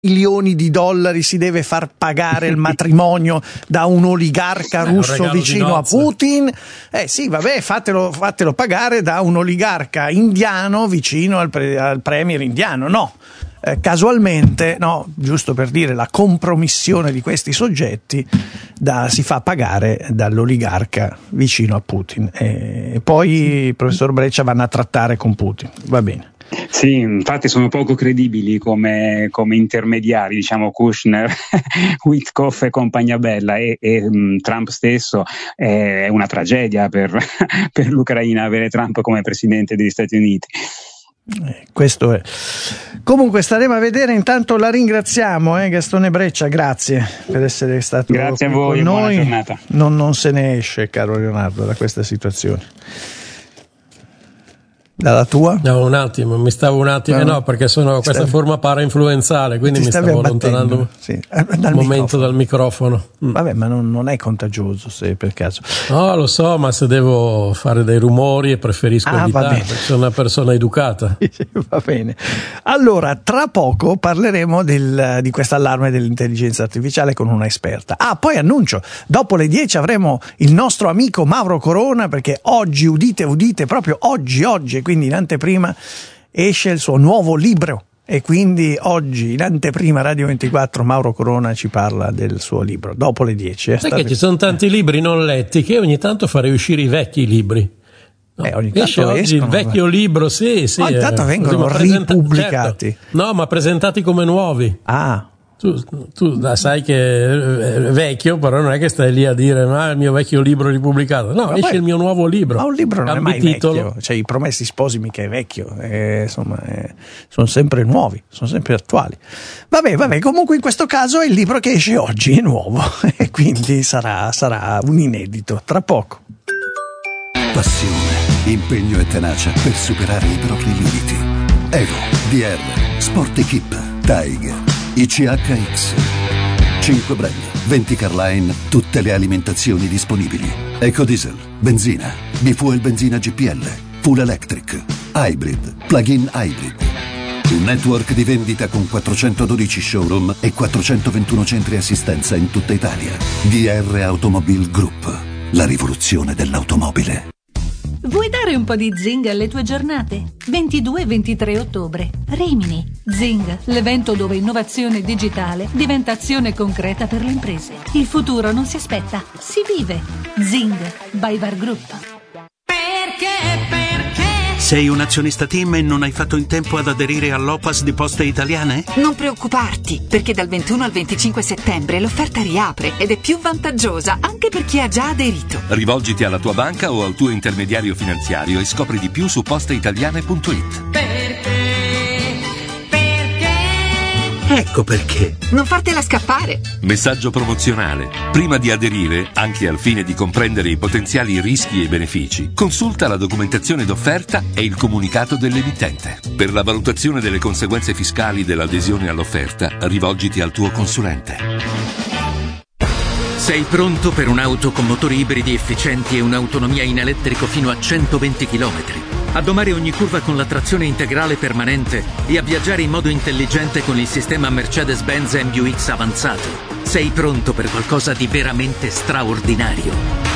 milioni di dollari si deve far pagare il matrimonio da un oligarca russo vicino a Putin? Sì, vabbè, fatelo pagare da un oligarca indiano vicino al premier indiano. No. Casualmente, no, giusto per dire, la compromissione di questi soggetti si fa pagare dall'oligarca vicino a Putin, e poi il professor Breccia vanno a trattare con Putin, va bene. Sì, infatti sono poco credibili come intermediari, diciamo Kushner, Witkoff e compagnia bella, e Trump stesso. È una tragedia per l'Ucraina avere Trump come presidente degli Stati Uniti. Questo è. Comunque staremo a vedere. Intanto la ringraziamo, Gastone Breccia, grazie per essere stato grazie qui a voi, con noi. buona giornata. Non se ne esce, caro Leonardo, da questa situazione. Dalla tua? No, un attimo, no, perché sono questa forma para-influenzale, quindi mi stavo allontanando un momento dal microfono. Vabbè, ma non è contagioso, se per caso. No, lo so, ma se devo fare dei rumori preferisco evitare, perché sono una persona educata. Va bene. Allora, tra poco parleremo di questo allarme dell'intelligenza artificiale con una esperta. Poi annuncio, dopo le 10 avremo il nostro amico Mauro Corona, perché oggi, udite, proprio oggi, quindi in anteprima esce il suo nuovo libro, e quindi oggi in anteprima Radio 24 Mauro Corona ci parla del suo libro dopo le 10. Sai che ci sono tanti libri non letti che ogni tanto farei uscire i vecchi libri. Ogni esce tanto oggi il vecchio libro, sì. Ogni tanto vengono ripubblicati. Certo. No, ma presentati come nuovi. Tu sai che è vecchio, però non è che stai lì a dire il mio vecchio libro ripubblicato. No, esce il mio nuovo libro. Ma un libro non è mai vecchio. Cioè, I Promessi Sposi mica è vecchio. Sono sempre nuovi, sono sempre attuali. Vabbè, comunque in questo caso è il libro che esce oggi, è nuovo e quindi sarà un inedito tra poco. Passione, impegno e tenacia per superare i propri limiti. Evo, DR, Sport Equip, Tiger, ICHX. 5 brand, 20 Carline, tutte le alimentazioni disponibili. Ecodiesel, benzina, bifuel benzina GPL, full electric, hybrid, plug-in hybrid. Un network di vendita con 412 showroom e 421 centri assistenza in tutta Italia. DR Automobile Group, la rivoluzione dell'automobile. Vuoi dare un po' di zing alle tue giornate? 22 e 23 ottobre. Rimini. Zing, l'evento dove innovazione digitale diventa azione concreta per le imprese. Il futuro non si aspetta, si vive. Zing, by VAR Group. Perché? Sei un azionista TIM e non hai fatto in tempo ad aderire all'OPAS di Poste Italiane? Non preoccuparti, perché dal 21 al 25 settembre l'offerta riapre ed è più vantaggiosa anche per chi ha già aderito. Rivolgiti alla tua banca o al tuo intermediario finanziario e scopri di più su posteitaliane.it. Ecco perché. Non fartela scappare. Messaggio promozionale. Prima di aderire, anche al fine di comprendere i potenziali rischi e benefici, consulta la documentazione d'offerta e il comunicato dell'emittente. Per la valutazione delle conseguenze fiscali dell'adesione all'offerta, rivolgiti al tuo consulente. Sei pronto per un'auto con motori ibridi efficienti e un'autonomia in elettrico fino a 120 km? A domare ogni curva con la trazione integrale permanente e a viaggiare in modo intelligente con il sistema Mercedes-Benz MBUX avanzato. Sei pronto per qualcosa di veramente straordinario.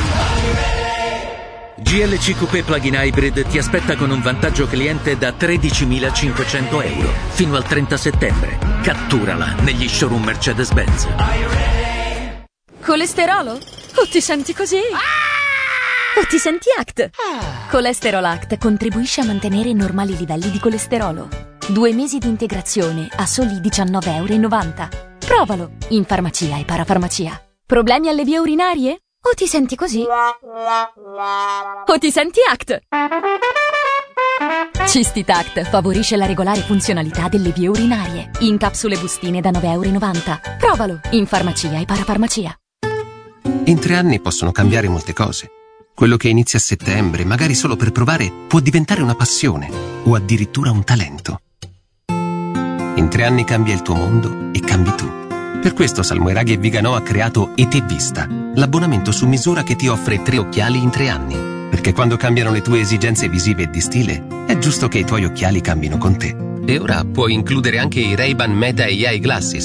GLC Coupé Plug-in Hybrid ti aspetta con un vantaggio cliente da 13.500 euro fino al 30 settembre. Catturala negli showroom Mercedes-Benz. Colesterolo? O ti senti così? O ti senti ACT? Colesterol ACT contribuisce a mantenere normali livelli di colesterolo. 2 mesi di integrazione a soli €19,90. Provalo in farmacia e parafarmacia. Problemi alle vie urinarie? O ti senti così? O ti senti ACT? Cystit ACT favorisce la regolare funzionalità delle vie urinarie. In capsule bustine da €9,90. Provalo in farmacia e parafarmacia. In 3 anni possono cambiare molte cose. Quello che inizia a settembre, magari solo per provare, può diventare una passione o addirittura un talento. In 3 anni cambia il tuo mondo e cambi tu. Per questo Salmoiraghi e Viganò ha creato ET Vista, l'abbonamento su misura che ti offre 3 occhiali in 3 anni. Perché quando cambiano le tue esigenze visive e di stile, è giusto che i tuoi occhiali cambino con te. E ora puoi includere anche i Ray-Ban Meta AI Glasses,